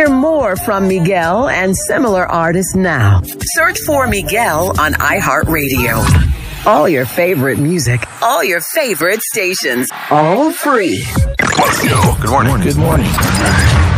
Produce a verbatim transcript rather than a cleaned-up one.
Hear more from Miguel and similar artists now. Search for Miguel on iHeartRadio. All your favorite music, all your favorite stations, all free. Let's go. Good morning. Good morning.